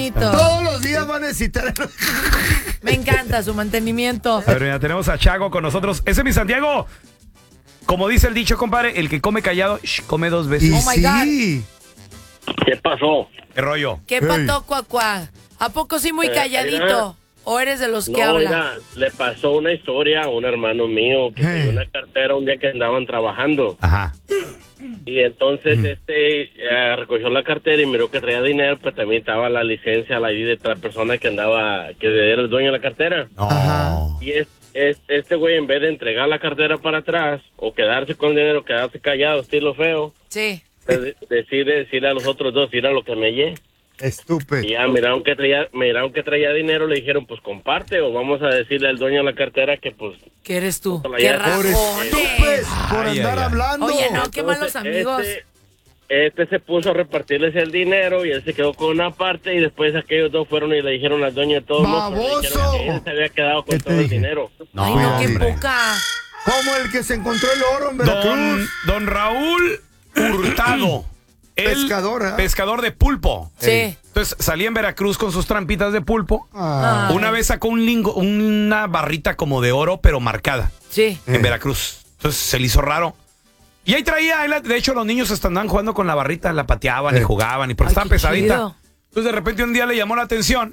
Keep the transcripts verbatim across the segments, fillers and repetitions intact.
bonito. Todos los días van a necesitar. Me encanta su mantenimiento. A ver, ya tenemos a Chago con nosotros. Ese es mi Santiago. Como dice el dicho, compadre, el que come callado, shh, come dos veces. Y Oh, my sí. ¿Qué pasó? ¿Qué rollo? ¿Qué Ey. pató, cuacuá? ¿A poco sí muy Eh, calladito? mira. ¿O eres de los que No, habla? mira, le pasó una historia a un hermano mío que Hey. tenía una cartera un día que andaban trabajando. Ajá. Y entonces este eh, recogió la cartera y miró que traía dinero, pero también estaba la licencia, la I D de la persona que andaba, que era el dueño de la cartera. No. Ajá. Y es, es- este güey, en vez de entregar la cartera para atrás o quedarse con dinero, quedarse callado, estilo feo, Sí. de- decide decirle a los otros dos, mira lo que me hallé. Estúpido. Y ya miraron que traía, miraron que traía dinero, le dijeron, pues comparte o vamos a decirle al dueño de la cartera que pues... ¿Qué eres tú? Hola, ¡Qué ya. Pobre rajones! estúpido por Ay, andar ay, ay. hablando. Oye, no, qué malos Entonces, amigos. Este, este se puso a repartirles el dinero y él se quedó con una parte y después aquellos dos fueron y le dijeron al dueño de todo el mundo, pero le dijeron ¡Baboso! que él se había quedado ¿Qué con te todo el dije? dinero. No, Ay, no, qué hombre. poca. Como el que se encontró el oro en Don, Veracruz. don Raúl Hurtado. El Pescador, ¿eh? pescador de pulpo. Sí. Entonces salía en Veracruz con sus trampitas de pulpo. Ah. Ay. Una vez sacó un lingo, una barrita como de oro, pero marcada Sí. en Eh. Veracruz. Entonces se le hizo raro. Y ahí traía, ahí la- de hecho los niños andaban jugando con la barrita, la pateaban y Eh. jugaban y porque Ay, estaba qué pesadita. chido. Entonces de repente un día le llamó la atención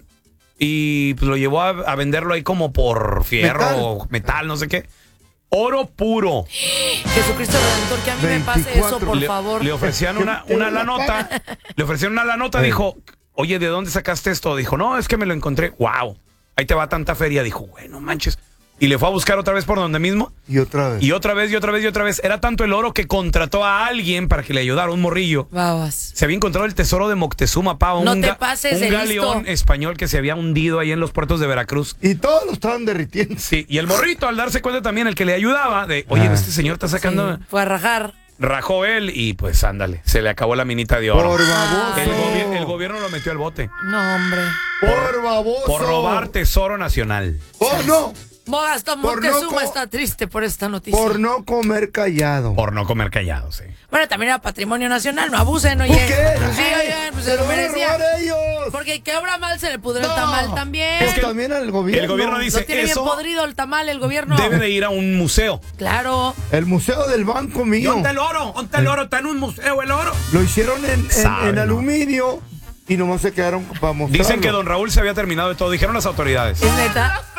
y pues lo llevó a, a venderlo ahí como por fierro, Metal. metal, no sé qué. Oro puro. Jesucristo Redentor, que a mí me pase eso, veinticuatro. por le, favor. le ofrecían una, una la nota. Le ofrecieron una la nota, Eh. dijo, oye, ¿de dónde sacaste esto? Dijo, no, es que me lo encontré. Wow, ahí te va tanta feria. Dijo, bueno, manches. Y le fue a buscar otra vez por donde mismo. Y otra vez. Y otra vez, y otra vez, y otra vez. Era tanto el oro que contrató a alguien para que le ayudara, un morrillo. Babas. Se había encontrado el tesoro de Moctezuma, pa, un, No te ga- pases un de galeón listo. español que se había hundido ahí en los puertos de Veracruz. Y todos lo estaban derritiendo. Sí, y el morrito, al darse cuenta también, el que le ayudaba, de, oye, Ah. este señor está sacando... Sí, fue a rajar. Rajó él y pues ándale, se le acabó la minita de oro. Por baboso. El, gobi- el gobierno lo metió al bote No, hombre. Por baboso. por robar tesoro nacional. Por no. Hasta Por no Moctezuma co- está triste por esta noticia. Por no comer callado. Por no comer callado, sí. Bueno, también era patrimonio nacional, no abusen, oye. ¿Por qué? Sí, oigan, pues se Se lo lo van a merecía. robar ellos. Porque el que obra mal se le pudre el No. tamal también. Es que también al gobierno. el gobierno dice- Lo tiene bien eso podrido el tamal el gobierno. Debe de ir a un museo. Claro. El museo del banco mío. ¿Dónde el oro? ¿Dónde el oro? ¿Está en un museo el oro? Lo hicieron en, en- Sabe, en ¿no? aluminio y nomás se quedaron para mostrarlo. Dicen que don Raúl se había terminado de todo, dijeron las autoridades. Es neta.